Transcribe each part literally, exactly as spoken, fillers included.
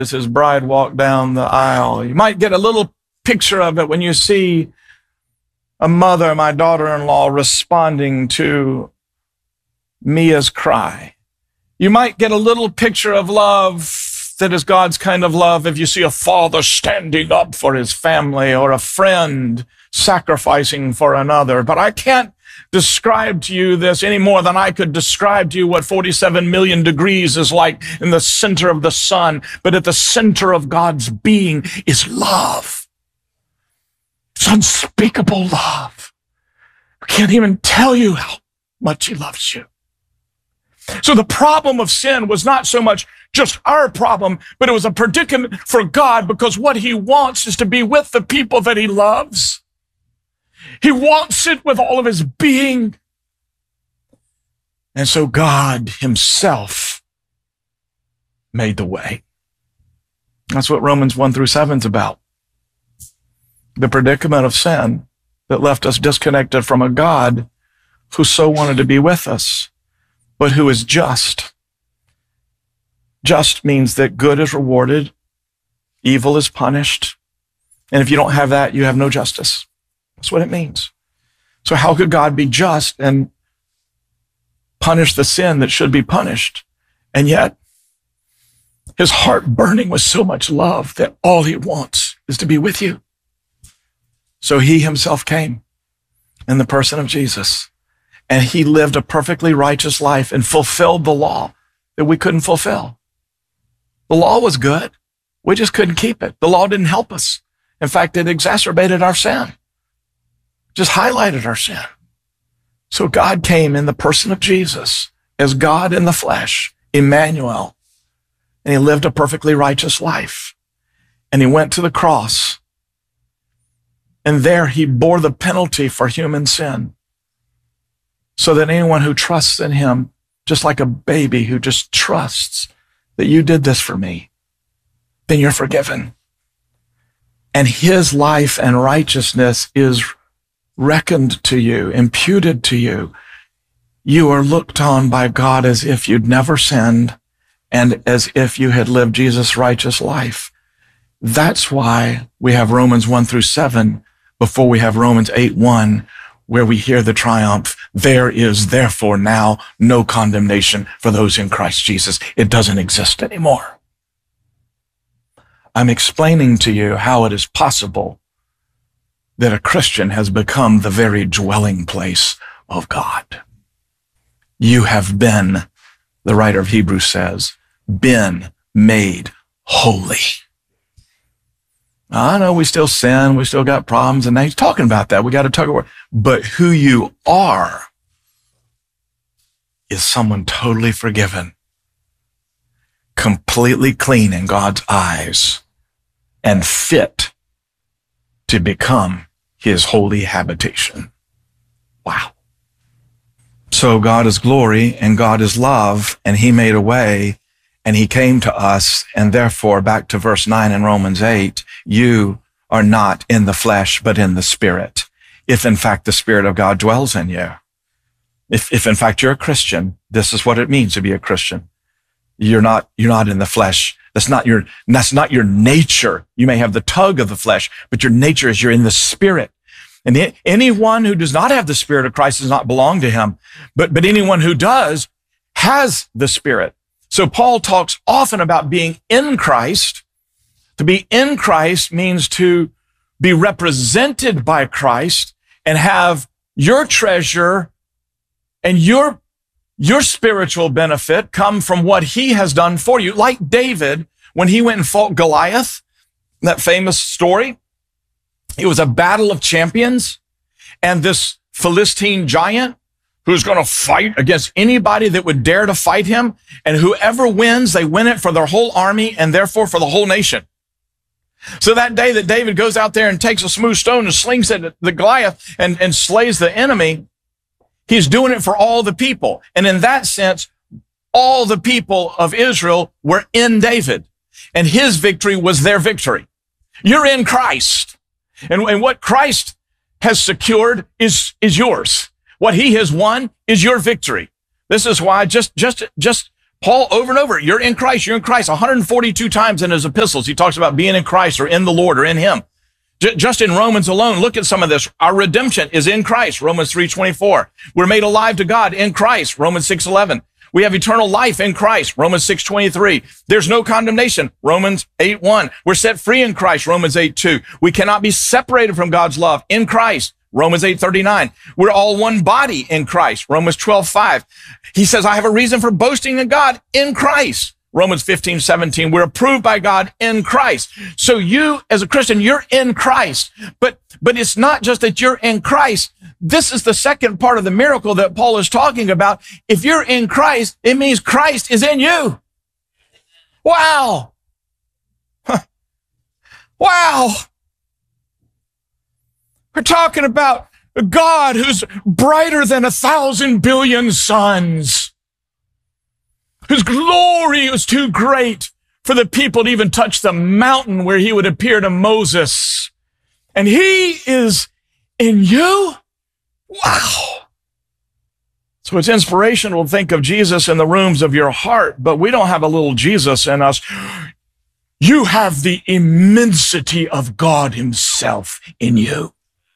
as his bride walked down the aisle. You might get a little picture of it when you see a mother, my daughter-in-law, responding to Mia's cry. You might get a little picture of love that is God's kind of love if you see a father standing up for his family or a friend sacrificing for another. But I can't describe to you this any more than I could describe to you what forty-seven million degrees is like in the center of the sun. But at the center of God's being is love. It's unspeakable love. I can't even tell you how much he loves you. So the problem of sin was not so much just our problem, but it was a predicament for God, because what he wants is to be with the people that he loves. He wants it with all of his being. And so God himself made the way. That's what Romans one through seven is about. The predicament of sin that left us disconnected from a God who so wanted to be with us, but who is just. Just means that good is rewarded, evil is punished. And if you don't have that, you have no justice. That's what it means. So how could God be just and punish the sin that should be punished? And yet, his heart burning with so much love that all he wants is to be with you. So he himself came in the person of Jesus, and he lived a perfectly righteous life and fulfilled the law that we couldn't fulfill. The law was good. We just couldn't keep it. The law didn't help us. In fact, it exacerbated our sin. Just highlighted our sin. So God came in the person of Jesus as God in the flesh, Emmanuel, and he lived a perfectly righteous life. And he went to the cross, and there he bore the penalty for human sin, so that anyone who trusts in him, just like a baby who just trusts that you did this for me, then you're forgiven. And his life and righteousness is reckoned to you, imputed to you. You are looked on by God as if you'd never sinned and as if you had lived Jesus' righteous life. That's why we have Romans one through seven before we have Romans eight one, where we hear the triumph. There is therefore now no condemnation for those in Christ Jesus. It doesn't exist anymore. I'm explaining to you how it is possible that a Christian has become the very dwelling place of God. You have been, the writer of Hebrews says, been made holy. I know we still sin, we still got problems, and he's talking about that. We got to talk about, but who you are is someone totally forgiven, completely clean in God's eyes, and fit to become his holy habitation. Wow. So God is glory and God is love, and he made a way and he came to us. And therefore, back to verse nine in Romans eight, you are not in the flesh, but in the spirit. If in fact the Spirit of God dwells in you. If, if in fact you're a Christian, this is what it means to be a Christian. You're not, you're not in the flesh. That's not your, that's not your nature. You may have the tug of the flesh, but your nature is you're in the Spirit. And the, anyone who does not have the Spirit of Christ does not belong to him. But, but anyone who does has the Spirit. So Paul talks often about being in Christ. To be in Christ means to be represented by Christ and have your treasure and your, your spiritual benefit come from what he has done for you. Like David, when he went and fought Goliath, that famous story, it was a battle of champions, and this Philistine giant who's going to fight against anybody that would dare to fight him, and whoever wins, they win it for their whole army and therefore for the whole nation. So that day that David goes out there and takes a smooth stone and slings it at the Goliath and, and slays the enemy, he's doing it for all the people. And in that sense, all the people of Israel were in David, and his victory was their victory. You're in Christ. And, and what Christ has secured is, is yours. What he has won is your victory. This is why just, just, just Paul, over and over, you're in Christ, you're in Christ. one hundred forty-two times in his epistles, he talks about being in Christ or in the Lord or in him. J- just in Romans alone, look at some of this. Our redemption is in Christ, Romans three twenty-four. We're made alive to God in Christ, Romans six eleven. We have eternal life in Christ, Romans six twenty-three. There's no condemnation, Romans eight one. We're set free in Christ, Romans eight two. We cannot be separated from God's love in Christ, Romans eight thirty-nine. We're all one body in Christ, Romans twelve five. He says, I have a reason for boasting in God in Christ, Romans fifteen seventeen. We're approved by God in Christ. So you, as a Christian, you're in Christ. But, but it's not just that you're in Christ. This is the second part of the miracle that Paul is talking about. If you're in Christ, it means Christ is in you. Wow. Huh. Wow. We're talking about a God who's brighter than a thousand billion suns, whose glory is too great for the people to even touch the mountain where he would appear to Moses. And he is in you? Wow. So it's inspirational to think of Jesus in the rooms of your heart, but we don't have a little Jesus in us. You have the immensity of God himself in you.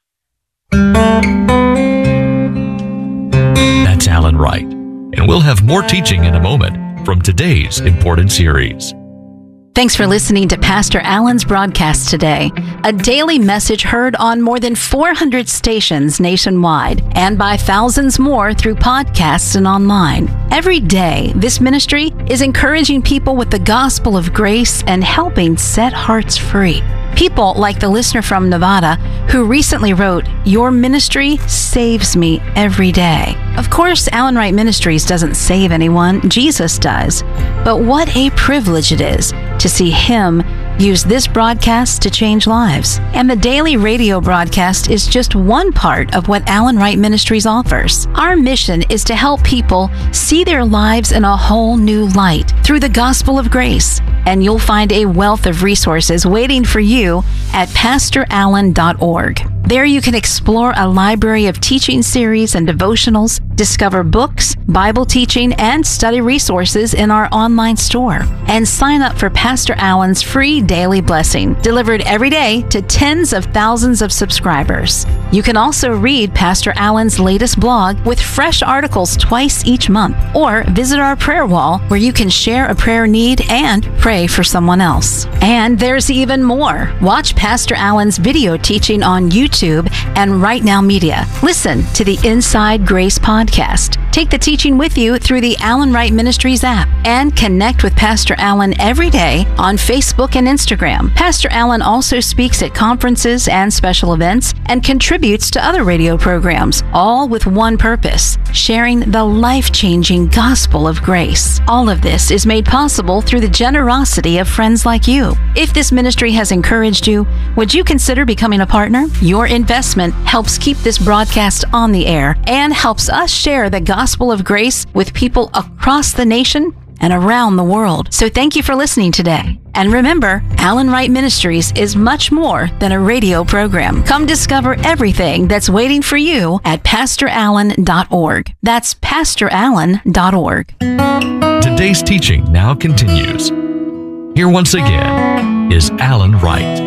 That's Alan Wright, and we'll have more teaching in a moment from today's important series. Thanks for listening to Pastor Alan's broadcast today, a daily message heard on more than four hundred stations nationwide and by thousands more through podcasts and online. Every day, this ministry is encouraging people with the gospel of grace and helping set hearts free. People like the listener from Nevada who recently wrote, "Your ministry saves me every day." Of course, Alan Wright Ministries doesn't save anyone, Jesus does. But what a privilege it is to see him use this broadcast to change lives. And the daily radio broadcast is just one part of what Alan Wright Ministries offers. Our mission is to help people see their lives in a whole new light through the gospel of grace. And you'll find a wealth of resources waiting for you at pastor allen dot org. There you can explore a library of teaching series and devotionals, discover books, Bible teaching, and study resources in our online store, and sign up for Pastor Alan's free daily blessing, delivered every day to tens of thousands of subscribers. You can also read Pastor Alan's latest blog with fresh articles twice each month, or visit our prayer wall where you can share a prayer need and pray for someone else. And there's even more. Watch Pastor Alan's video teaching on YouTube and Right Now Media. Listen to the Inside Grace podcast. Take the teaching with you through the Alan Wright Ministries app and connect with Pastor Alan every day on Facebook and Instagram. Pastor Alan also speaks at conferences and special events and contributes to other radio programs, all with one purpose: sharing the life-changing gospel of grace. All of this is made possible through the generosity of friends like you. If this ministry has encouraged you, would you consider becoming a partner? Your investment helps keep this broadcast on the air and helps us share the gospel of grace with people across the nation and around the world. So thank you for listening today. And remember, Alan Wright Ministries is much more than a radio program. Come discover everything that's waiting for you at pastor allen dot org. That's pastor allen dot org. Today's teaching now continues. Here once again is Alan Wright.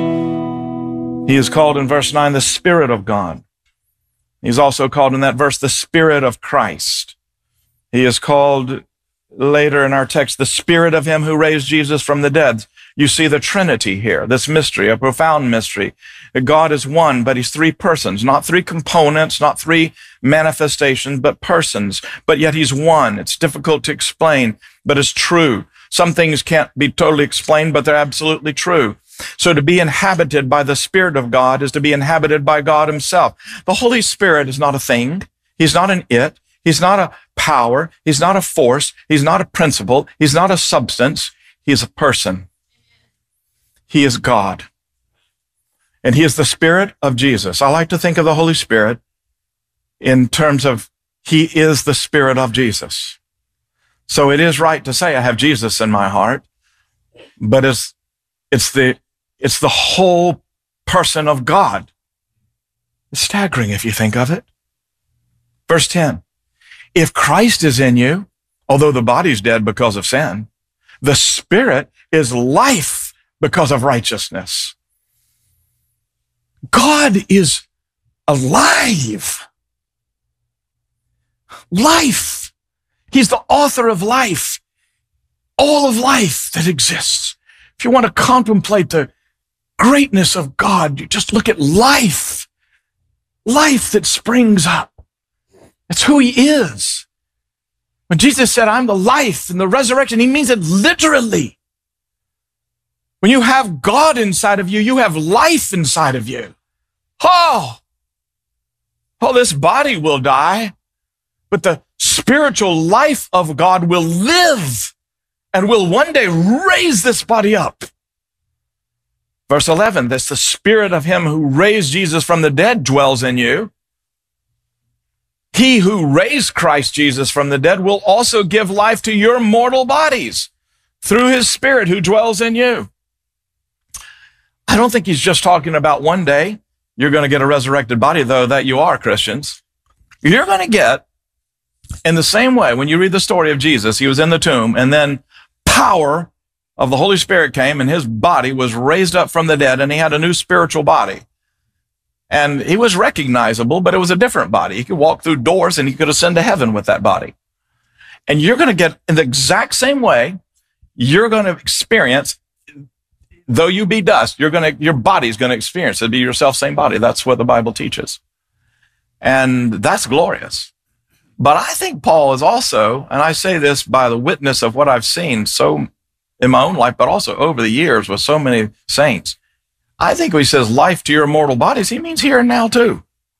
He is called in verse nine the Spirit of God. He's also called in that verse the Spirit of Christ. He is called later in our text the Spirit of him who raised Jesus from the dead. You see the Trinity here, this mystery, a profound mystery. God is one, but he's three persons, not three components, not three manifestations, but persons. But yet he's one. It's difficult to explain, but it's true. Some things can't be totally explained, but they're absolutely true. So to be inhabited by the Spirit of God is to be inhabited by God himself. The Holy Spirit is not a thing. He's not an it. He's not a power. He's not a force. He's not a principle. He's not a substance. He is a person. He is God. And he is the Spirit of Jesus. I like to think of the Holy Spirit in terms of he is the Spirit of Jesus. So it is right to say I have Jesus in my heart, but it's, it's the, it's the whole person of God. It's staggering if you think of it. Verse ten, if Christ is in you, although the body's dead because of sin. The Spirit is life because of righteousness. God is alive. Life. He's the author of life. All of life that exists. If you want to contemplate the greatness of God, you just look at life. Life that springs up. It's who he is. When Jesus said, I'm the life and the resurrection, he means it literally. When you have God inside of you, you have life inside of you. Oh, oh, this body will die, but the spiritual life of God will live and will one day raise this body up. Verse eleven, that's the Spirit of him who raised Jesus from the dead dwells in you. He who raised Christ Jesus from the dead will also give life to your mortal bodies through his Spirit who dwells in you. I don't think he's just talking about one day you're going to get a resurrected body, though that you are, Christians. You're going to get, in the same way, when you read the story of Jesus, he was in the tomb, and then power of the Holy Spirit came, and his body was raised up from the dead, and he had a new spiritual body. And he was recognizable, but it was a different body. He could walk through doors, and he could ascend to heaven with that body. And you're going to get, in the exact same way, you're going to experience, though you be dust, you're going to, your body's going to experience. It'll be your self-same body. That's what the Bible teaches. And that's glorious. But I think Paul is also, and I say this by the witness of what I've seen so in my own life, but also over the years with so many saints. I think when he says life to your mortal bodies, he means here and now too.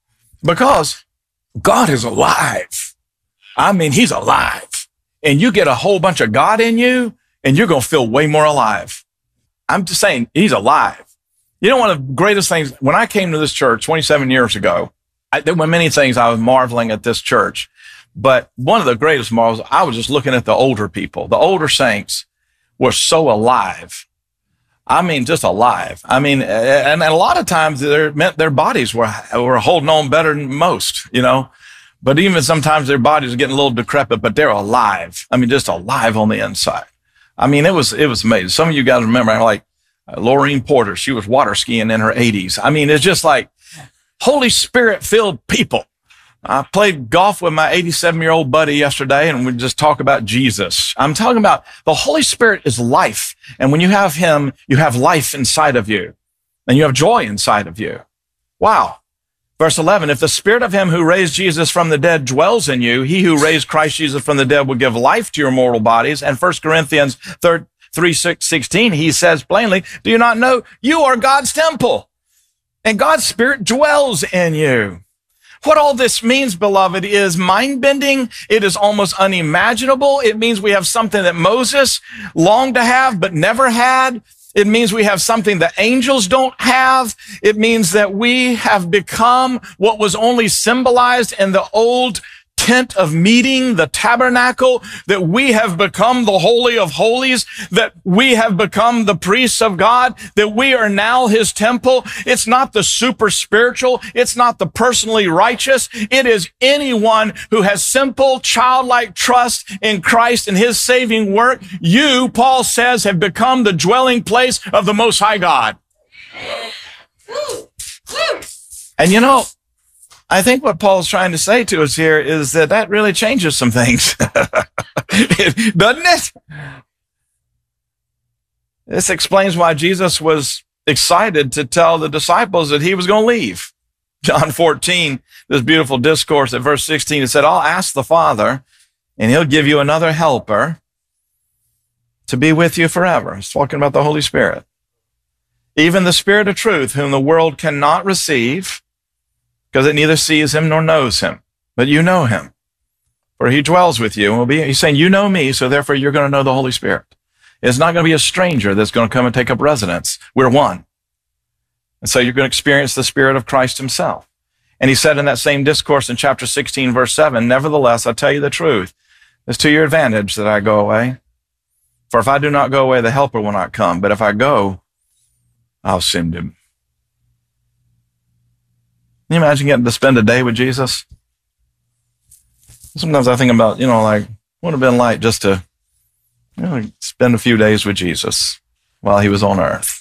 Because God is alive. I mean, he's alive. And you get a whole bunch of God in you, and you're going to feel way more alive. I'm just saying, he's alive. You know, one of the greatest things, when I came to this church twenty-seven years ago, I, there were many things I was marveling at this church. But one of the greatest marvels, I was just looking at the older people. The older saints were so alive. I mean, just alive. I mean, and, and a lot of times it meant their bodies were, were holding on better than most, you know. But even sometimes their bodies are getting a little decrepit, but they're alive. I mean, just alive on the inside. I mean, it was, it was amazing. Some of you guys remember, like uh, Laureen Porter, she was water skiing in her eighties. I mean, it's just like Holy Spirit filled people. I played golf with my eighty-seven year old buddy yesterday, and we just talk about Jesus. I'm talking about the Holy Spirit is life. And when you have him, you have life inside of you, and you have joy inside of you. Wow. Verse eleven, if the Spirit of him who raised Jesus from the dead dwells in you, he who raised Christ Jesus from the dead will give life to your mortal bodies. And First Corinthians three sixteen, he says plainly, do you not know you are God's temple, and God's Spirit dwells in you? What all this means, beloved, is mind-bending. It is almost unimaginable. It means we have something that Moses longed to have but never had. It means we have something that angels don't have. It means that we have become what was only symbolized in the old tent of meeting, the tabernacle, that we have become the Holy of Holies, that we have become the priests of God, that we are now his temple. It's not the super spiritual. It's not the personally righteous. It is anyone who has simple childlike trust in Christ and his saving work. You, Paul says, have become the dwelling place of the Most High God. And you know, I think what Paul's trying to say to us here is that that really changes some things. Doesn't it? This explains why Jesus was excited to tell the disciples that he was going to leave. John fourteen, this beautiful discourse at verse sixteen, it said, I'll ask the Father, and he'll give you another helper to be with you forever. It's talking about the Holy Spirit. Even the Spirit of truth, whom the world cannot receive, because it neither sees him nor knows him, but you know him, for he dwells with you. And will be, he's saying, you know me, so therefore you're going to know the Holy Spirit. It's not going to be a stranger that's going to come and take up residence. We're one. And so you're going to experience the Spirit of Christ himself. And he said in that same discourse in chapter sixteen, verse seven, nevertheless, I tell you the truth, it's to your advantage that I go away. For if I do not go away, the helper will not come. But if I go, I'll send him. Can you imagine getting to spend a day with Jesus? Sometimes I think about, you know, like, would have been like just to, you know, spend a few days with Jesus while he was on earth.